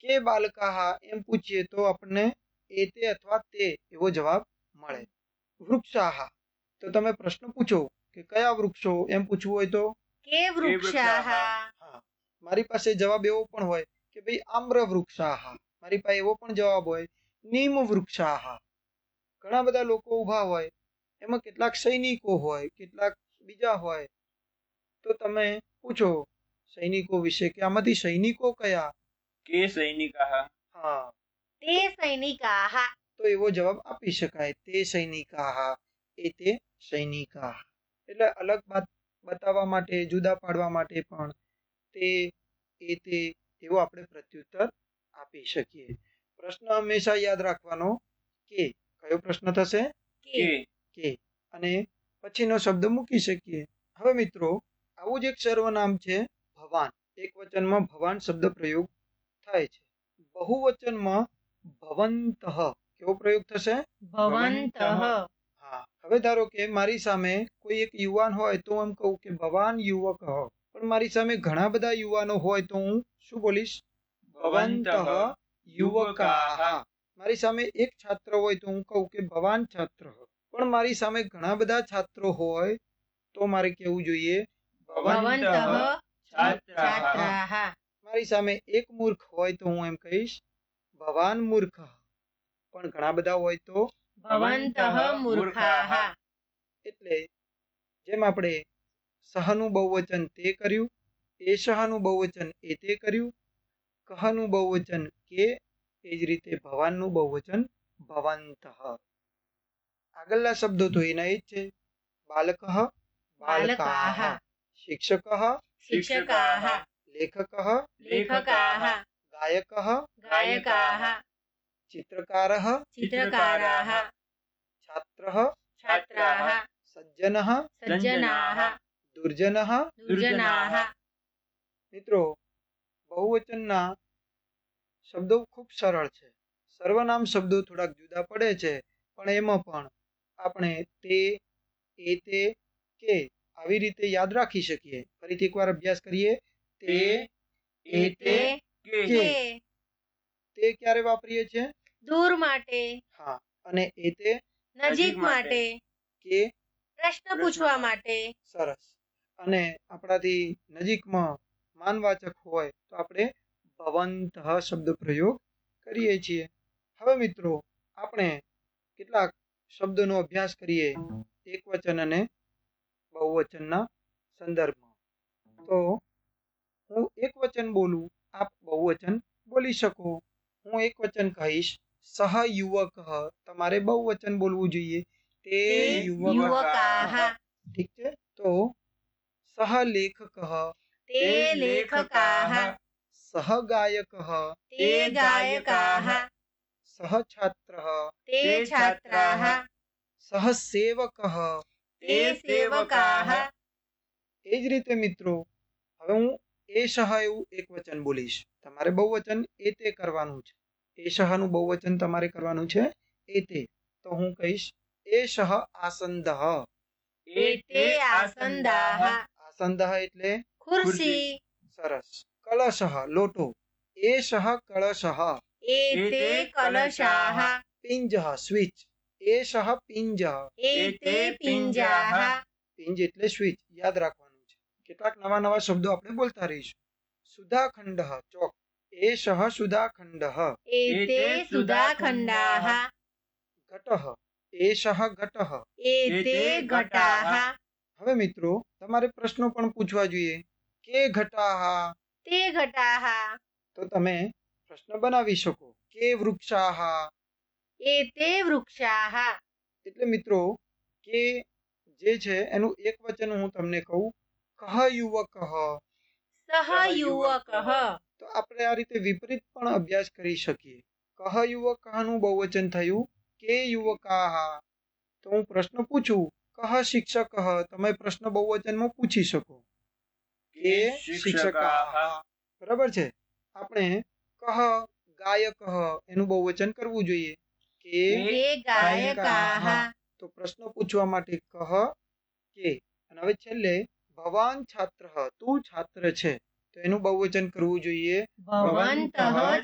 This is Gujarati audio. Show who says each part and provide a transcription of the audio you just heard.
Speaker 1: કે બાલકાહ એમ પૂછીએ તો આપણને એતે અથવા તે એવો જવાબ મળે. વૃક્ષાહ તો તમે પ્રશ્ન પૂછો કે કયા વૃક્ષો એમ પૂછવું હોય તો
Speaker 2: કે વૃક્ષાહ.
Speaker 1: હા, મારી પાસે જવાબ એવો પણ હોય કે ભાઈ આમ્ર વૃક્ષાહ, મારી પાસે એવો પણ જવાબ હોય નીમ વૃક્ષાહ. ઘણા બધા લોકો ઊભા હોય, એમાં કેટલાક સૈનિકો હોય, કેટલાક બીજા હોય, તો તમે પૂછો સૈનિકો વિશે કે આમાંથી સૈનિકો કયા?
Speaker 3: કે સૈનિકાહ.
Speaker 1: હા,
Speaker 2: તે સૈનિકાહ.
Speaker 1: તો એવો જવાબ આપી શકાય તે સૈનિકાહ, એ તે સૈનિકાહ. એટલે અલગ વાત બતાવવા માટે, જુદા પાડવા માટે પણ તે એ તે એવો આપણે પ્રત્યુત્તર આપી શકીએ. પ્રશ્ન હંમેશા યાદ રાખવાનો કે કયો પ્રશ્ન થશે? કે. અને પછીનો શબ્દ મૂકી શકીએ. હવે મિત્રો, આવું જ એક સર્વનામ છે ભવાન. એક વચનમાં ભવાન શબ્દ પ્રયોગ થાય છે. બહુવચનમાં ભવંતઃ કેવો પ્રયોગ થશે?
Speaker 2: ભવંતઃ.
Speaker 1: હા, હવે ધારો કે મારી સામે કોઈ એક યુવાન હોય તો એમ કહું કે ભવાન યુવક, પણ મારી સામે ઘણા બધા યુવાનો હોય તો હું શું બોલીશ? ભવંતઃ યુવકાહ. મારી સામે એક છાત્ર હોય તો હું કહું કે ભવાન છાત્ર, પણ મારી સામે ઘણા બધા છાત્રો હોય તો મારે કેવું જોઈએ?
Speaker 2: ભવંતઃ છાત્રાહ.
Speaker 1: મારી સામે એક મૂર્ખ હોય તો હું એમ કહીશ ભવાન મૂર્ખ, પણ ઘણા બધા હોય તો
Speaker 2: ભવંતઃ મૂર્ખાહ.
Speaker 1: એટલે જેમ આપણે સહનું બહુવચન તે કર્યું, એશહનું બહુવચન એ તે કર્યું, કહનું બહુવચન કે, એ જ રીતે ભવાનનું બહુવચન ભવંતઃ. આગળના શબ્દો તો એના એ જ છે. બાલકઃ બાલકાહ, શિક્ષકઃ
Speaker 2: શિક્ષકાહ.
Speaker 1: લેખકઃ
Speaker 2: લેખકાહ.
Speaker 1: ગાયકઃ
Speaker 2: ગાયકાહ.
Speaker 1: ચિત્રકારઃ
Speaker 2: ચિત્રકારાહ.
Speaker 1: છાત્રઃ
Speaker 2: છાત્રાહ.
Speaker 1: સજ્જનઃ
Speaker 2: સજ્જનાહ.
Speaker 1: દુર્જનઃ.
Speaker 2: દુર્જનાહ.
Speaker 1: મિત્રો, બહુવચનના શબ્દો ખૂબ સરળ છે. સર્વનામ શબ્દો થોડાક જુદા પડે છે, પણ એમાં પણ આપણે તે, એ તે, કે આવી રીતે યાદ રાખી શકીએ. ફરીથી એકવાર અભ્યાસ કરીએ. તે, એ તે, કે. તે ક્યારે વાપરીએ છીએ?
Speaker 2: દૂર માટે.
Speaker 1: હા, અને એ તે
Speaker 2: નજીક માટે.
Speaker 1: કે
Speaker 2: પ્રશ્ન પૂછવા માટે.
Speaker 1: સરસ. અને આપણાથી નજીકમાં માનવાચક હોય તો આપણે ભવંતઃ શબ્દ પ્રયોગ કરીએ છીએ. હવે મિત્રો, આપણે કેટલાક શબ્દોનો અભ્યાસ કરીએ એકવચન અને બહુવચનના સંદર્ભમાં. તો હું એક વચન બોલું, આપ બહુવચન બોલી શકો. હું એક વચન કહીશ સહ યુવક, તમારે બહુવચન બોલવું જોઈએ તે યુવકાહ. ઠીક છે. તો સહ લેખક,
Speaker 2: તે લેખકાહ.
Speaker 1: સહ ગાયક,
Speaker 2: તે ગાયકાહ.
Speaker 1: સહ છાત્ર,
Speaker 2: તે છાત્રાહ.
Speaker 1: સહ સેવક,
Speaker 2: તે સેવકાહ.
Speaker 1: એ જ રીતે મિત્રો, હવે હું એ સહ એવું એક વચન બોલીશ, તમારે બહુવચન એ તે કરવાનું છે. એ સહનું બહુવચન તમારે કરવાનું છે એ તે. તો હું કહીશ એ સહ આસંદઃ.
Speaker 2: એતે આસંદાહ.
Speaker 1: આસંદઃ એટલે
Speaker 2: ખુરશી.
Speaker 1: સરસ. કળશઃ લોટો, એ સહ કળશઃ.
Speaker 2: એતે કલશાહ.
Speaker 1: પિંજઃ સ્વિચ, એ સહ પિંજ.
Speaker 2: એતે પિંજાહ.
Speaker 1: પિંજ એટલે સ્વિચ, યાદ રાખવાનું છે. કેટલાક નવા નવા શબ્દો આપણે બોલતા રહીશું. સુધાખંડ ચોક, એ સહ સુધાખંડ.
Speaker 2: એતે સુધાખંડાહ.
Speaker 1: ઘટઃ, એ સહ ઘટઃ.
Speaker 2: એતે ઘટાહ.
Speaker 1: હવે મિત્રો, તમારે પ્રશ્નો પણ પૂછવા જોઈએ. કે ઘટાહ,
Speaker 2: તે ઘટાહ.
Speaker 1: તો તમે પ્રશ્ન બનાવી શકો. કે વૃક્ષાહ,
Speaker 2: એતે વૃક્ષાહ.
Speaker 1: એટલે મિત્રો, કે જે છે એનું એક વચન હું તમને કહું, કહ યુવક.
Speaker 2: સહ યુવકઃ.
Speaker 1: તો આપણે આ રીતે વિપરીત પણ અભ્યાસ કરી શકીએ. કહ યુવકનું બહુવચન થયું કે યુવકાહ. તો હું પ્રશ્ન પૂછું કહ શિક્ષક, તમે પ્રશ્ન બહુવચનમાં પૂછી શકો કે શિક્ષકાહ. બરાબર છે. આપણે કહ ગાયક એનું બહુવચન કરવું જોઈએ કે
Speaker 2: ગાયકાહ.
Speaker 1: તો પ્રશ્ન પૂછવા માટે કહ કે. અને હવે છેલ્લે ભવાન છાત્ર, તું છાત્ર છે, તો એનું બહુવચન કરવું જોઈએ
Speaker 2: ભવંતઃ